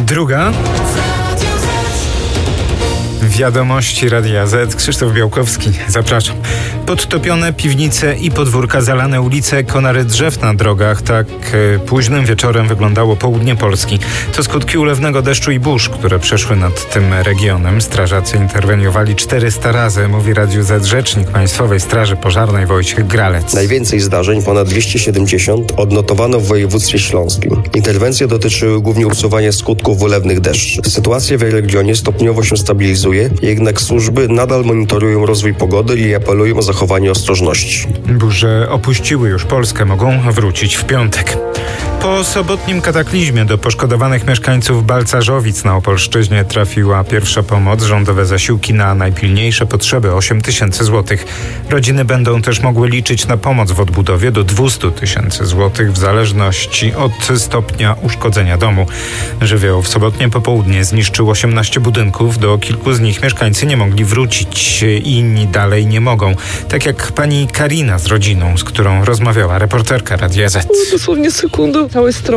Druga. Wiadomości Radia Z. Krzysztof Białkowski. Zapraszam. Podtopione piwnice i podwórka, zalane ulice, konary drzew na drogach. Tak późnym wieczorem wyglądało południe Polski. To skutki ulewnego deszczu i burz, które przeszły nad tym regionem. Strażacy interweniowali 400 razy, mówi Radiu Z rzecznik Państwowej Straży Pożarnej Wojciech Gralec. Najwięcej zdarzeń, ponad 270, odnotowano w województwie śląskim. Interwencje dotyczyły głównie usuwania skutków ulewnych deszczy. Sytuacja w regionie stopniowo się stabilizuje, jednak służby nadal monitorują rozwój pogody i apelują o zachowanie ostrożności. Burze opuściły już Polskę, mogą wrócić w piątek. Po sobotnim kataklizmie do poszkodowanych mieszkańców Balcarzowic na Opolszczyźnie trafiła pierwsza pomoc, rządowe zasiłki na najpilniejsze potrzeby 8 000 złotych. Rodziny będą też mogły liczyć na pomoc w odbudowie do 200 000 złotych w zależności od stopnia uszkodzenia domu. Żywioł w sobotnie popołudnie zniszczył 18 budynków, do kilku z nich mieszkańcy nie mogli wrócić, inni dalej nie mogą. Tak jak pani Karina z rodziną, z którą rozmawiała reporterka Radia Z. Dosłownie sekundą całe strony